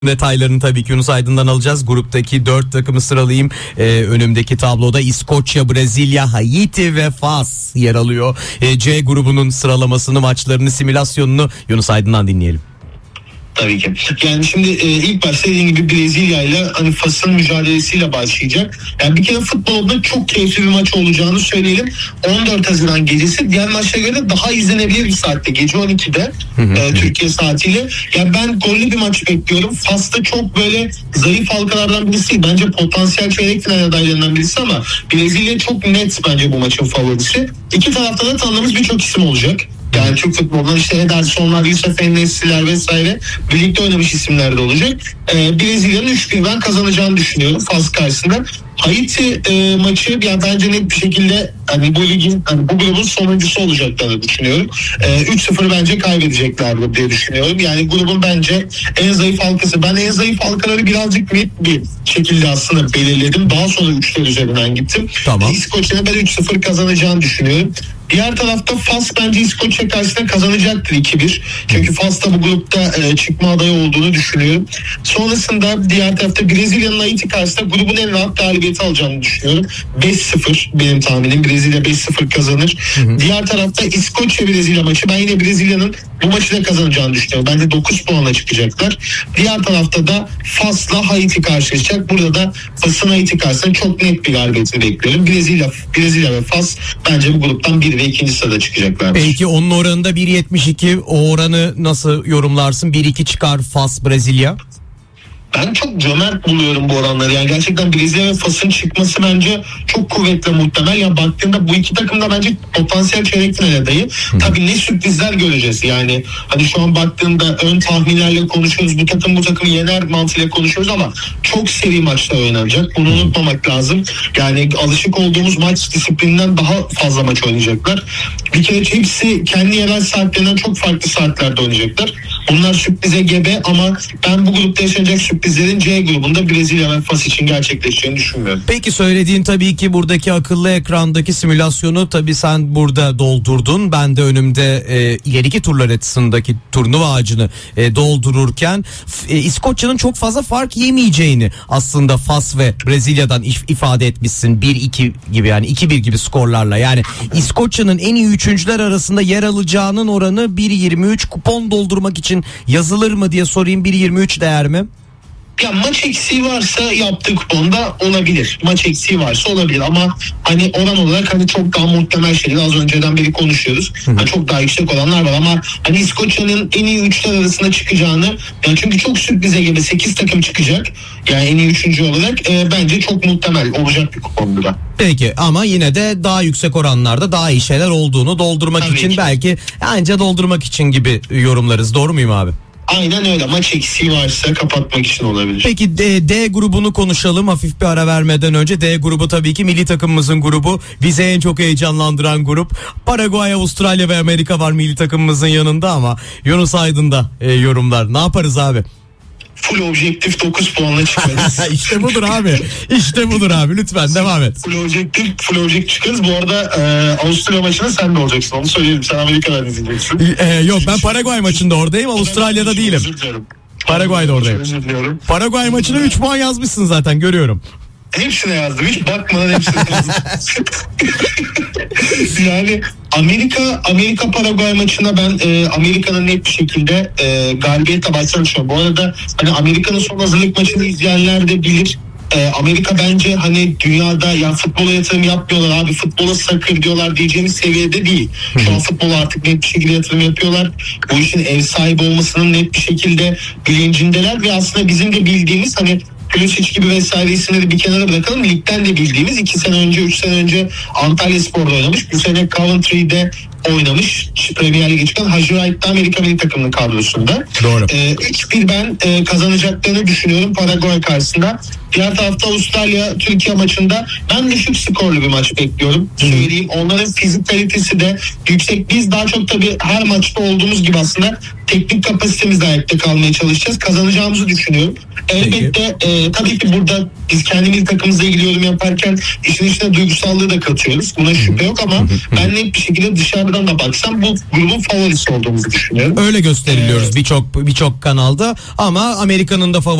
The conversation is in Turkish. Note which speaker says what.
Speaker 1: Detaylarını tabii ki Yunus Aydın'dan alacağız. Gruptaki 4 takımı sıralayayım. Önümdeki tabloda İskoçya, Brezilya, Haiti ve Fas yer alıyor. C grubunun sıralamasını, maçlarını, simülasyonunu Yunus Aydın'dan dinleyelim.
Speaker 2: Tabii ki. Yani şimdi ilk başta dediğim gibi Brezilya ile hani Fas'ın mücadelesiyle başlayacak. Yani bir kere futbolda çok keyifli bir maç olacağını söyleyelim. 14 Haziran gecesi diğer maçlara göre daha izlenebilir bir saatte. Gece 12'de Türkiye saatiyle. Yani ben gollü bir maç bekliyorum. Fas'ta çok böyle zayıf halkalardan birisi. Bence potansiyel çeyrek final adaylarından birisi ama Brezilya çok net bence bu maçın favorisi. İki tarafta da tanıdığımız birçok isim olacak. Yani Türk futbolundan işte Edersonlar, Yusuf Enes'liler vesaire birlikte oynamış isimler de olacak. Brezilya'nın 3-1'den kazanacağını düşünüyorum Fas karşısında. Haiti maçı yani bence net bir şekilde hani bu ligin hani bu grubun sonuncusu olacaklarını düşünüyorum. 3-0 bence kaybedeceklerdir diye düşünüyorum. Yani grubun bence en zayıf halkası. Ben en zayıf halkaları birazcık net bir şekilde aslında belirledim. Daha sonra 3'ler üzerinden gittim.
Speaker 1: Tamam.
Speaker 2: İskoçya'nın ben 3-0 kazanacağını düşünüyorum. Diğer tarafta Fas bence İskoçya karşısında kazanacaktır 2-1. Çünkü Fas da bu grupta çıkma adayı olduğunu düşünüyorum. Sonrasında diğer tarafta Brezilya'nın Haiti karşısında grubun en rahat galibiyeti alacağını düşünüyorum. 5-0 benim tahminim. Brezilya 5-0 kazanır. Diğer tarafta İskoçya Brezilya maçı. Ben yine Brezilya'nın bu maçı da kazanacağını düşünüyorum. Bence 9 puanla çıkacaklar. Diğer tarafta da Fas'la Haiti karşılaşacak. Burada da Fas'ın Haiti karşısında çok net bir galibiyetini bekliyorum. Brezilya ve Fas bence bu gruptan 1 ve 2. sırada çıkacaklar.
Speaker 1: Peki onun oranında 1.72, o oranı nasıl yorumlarsın? 1-2 çıkar Fas Brezilya.
Speaker 2: Ben çok cömert buluyorum bu oranları. Yani gerçekten Brezilya ve Fas'ın çıkması bence çok kuvvetli muhtemel. Yani baktığında bu iki takım da bence potansiyel çeyrek final adayı. Tabii ne sürprizler göreceğiz. Yani hani şu an baktığında ön tahminlerle konuşuyoruz. Bu takım yener mantığıyla konuşuyoruz ama çok seri maçlar oynanacak. Bunu unutmamak lazım. Yani alışık olduğumuz maç disiplininden daha fazla maç oynayacaklar. Bir kere hepsi kendi yerel saatlerinden çok farklı saatlerde oynayacaklar. Bunlar sürprize gebe ama ben bu grupta yaşanacak sürprizlerin C grubunda Brezilya ve Fas için gerçekleşeceğini düşünmüyorum.
Speaker 1: Peki söylediğin tabii ki buradaki akıllı ekrandaki simülasyonu tabii sen burada doldurdun. Ben de önümde ileriki turlar açısındaki turnuva ağacını doldururken İskoçya'nın çok fazla fark yemeyeceğini aslında Fas ve Brezilya'dan ifade etmişsin. 1-2 gibi, yani 2-1 gibi skorlarla. Yani İskoçya'nın en iyi üçüncüler arasında yer alacağının oranı 1.23. Kupon doldurmak için yazılır mı diye sorayım. 1.23 değer mi?
Speaker 2: Ya maç eksiği varsa yaptığı kuponda olabilir. Maç eksiği varsa olabilir ama hani oran olarak hani çok daha muhtemel şeyler az önceden beri konuşuyoruz. Hani çok daha yüksek olanlar var ama hani İskoçya'nın en iyi üçler arasında çıkacağını, yani çünkü çok sürprize gibi 8 takım çıkacak. Yani en iyi üçüncü olarak bence çok muhtemel olacak bir kupon bu da.
Speaker 1: Peki ama yine de daha yüksek oranlarda daha iyi şeyler olduğunu doldurmak
Speaker 2: Tabii
Speaker 1: için
Speaker 2: ki.
Speaker 1: belki anca doldurmak için gibi yorumlarız. Doğru muyum abi?
Speaker 2: Aynen öyle. Maç eksiği varsa kapatmak için olabilir.
Speaker 1: Peki D grubunu konuşalım hafif bir ara vermeden önce. D grubu tabii ki milli takımımızın grubu. Bizi en çok heyecanlandıran grup. Paraguay, Avustralya ve Amerika var milli takımımızın yanında ama Yunus Aydın'da yorumlar. Ne yaparız abi?
Speaker 2: Full objektif 9 puanla çıkarız.
Speaker 1: İşte budur abi. İşte budur abi. Lütfen devam et.
Speaker 2: Full objektif çıkarız. Bu arada Avusturya maçında sen de olacaksın. Onu söyleyelim. Sen Amerika'dan izleyeceksin.
Speaker 1: Yok, ben Paraguay maçında oradayım. Avustralya'da değilim. Paraguay'da oradayım. Paraguay maçına 3 puan yazmışsın zaten, görüyorum.
Speaker 2: Hepsine yazdım. Hiç bakmadan hepsine yazdım. Yani Amerika Paraguay maçında ben Amerika'nın net bir şekilde galibiyetle başlayacağını düşünüyorum. Bu arada hani Amerika'nın son hazırlık maçını izleyenler de bilir. Amerika bence hani dünyada ya futbola yatırım yapmıyorlar abi, futbola sakır diyorlar diyeceğimiz seviyede değil. Şu an futbola artık net bir şekilde yatırım yapıyorlar. Bu işin ev sahibi olmasının net bir şekilde bilincindeler ve aslında bizim de bildiğimiz hani Pulisic gibi vesaire isimleri bir kenara bırakalım. Ligden de bildiğimiz 2 sene önce 3 sene önce Antalyaspor'da oynamış. Bu sene Coventry'de oynamış. Premier Lig'e çıkan Hacı Wright'da Amerika milli takımının kadrosunda.
Speaker 1: Doğru.
Speaker 2: 3-1 ben kazanacaklarını düşünüyorum Paraguay karşısında. Diğer tarafta Avustralya Türkiye maçında ben düşük skorlu bir maç bekliyorum. Söyleyeyim, onların fizik kalitesi de yüksek. Biz daha çok tabii her maçta olduğumuz gibi aslında teknik kapasitemizle ayakta kalmaya çalışacağız. Kazanacağımızı düşünüyorum. Elbette tabii ki burada biz kendi milli takımımızla ilgili yorum yaparken işin içine duygusallığı da katıyoruz. Buna şüphe yok ama ben net bir şekilde dışarıdan da baksam bu grubun favorisi olduğumuzu düşünüyorum.
Speaker 1: Öyle gösteriliyoruz birçok kanalda ama Amerika'nın da favorisi